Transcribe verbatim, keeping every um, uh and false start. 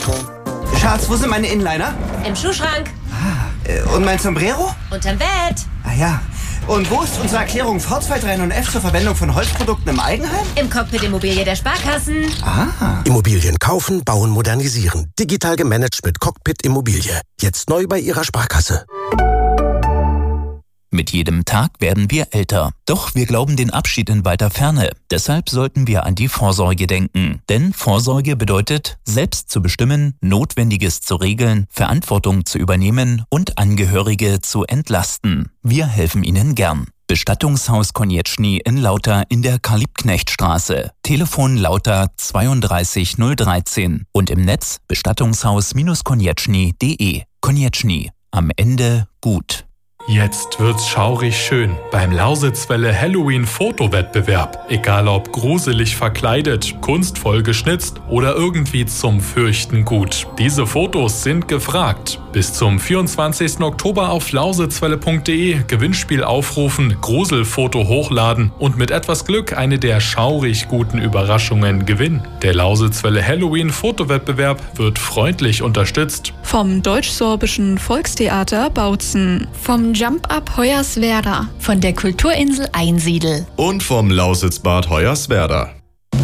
Schatz, wo sind meine Inliner? Im Schuhschrank. Ah, äh, und mein Sombrero? Unterm Bett. Ah ja. Und wo ist unsere Erklärung V zwei drei neun F zur Verwendung von Holzprodukten im Eigenheim? Im Cockpit Immobilie der Sparkassen. Ah. Immobilien kaufen, bauen, modernisieren. Digital gemanagt mit Cockpit Immobilie. Jetzt neu bei Ihrer Sparkasse. Mit jedem Tag werden wir älter. Doch wir glauben den Abschied in weiter Ferne. Deshalb sollten wir an die Vorsorge denken. Denn Vorsorge bedeutet, selbst zu bestimmen, Notwendiges zu regeln, Verantwortung zu übernehmen und Angehörige zu entlasten. Wir helfen Ihnen gern. Bestattungshaus Konieczny in Lauter in der Karl-Liebknecht-Straße. Telefon Lauter zweiunddreißig null dreizehn und im Netz bestattungshaus konieczny punkt de. Konieczny. Am Ende gut. Jetzt wird's schaurig schön beim Lausitzwelle Halloween-Fotowettbewerb. Egal ob gruselig verkleidet, kunstvoll geschnitzt oder irgendwie zum Fürchten gut. Diese Fotos sind gefragt. Bis zum vierundzwanzigsten Oktober auf lausitzwelle punkt de Gewinnspiel aufrufen, Gruselfoto hochladen und mit etwas Glück eine der schaurig guten Überraschungen gewinnen. Der Lausitzwelle Halloween-Fotowettbewerb wird freundlich unterstützt vom Deutsch-Sorbischen Volkstheater Bautzen, vom Jump-Up Hoyerswerda, von der Kulturinsel Einsiedel und vom Lausitzbad Hoyerswerda.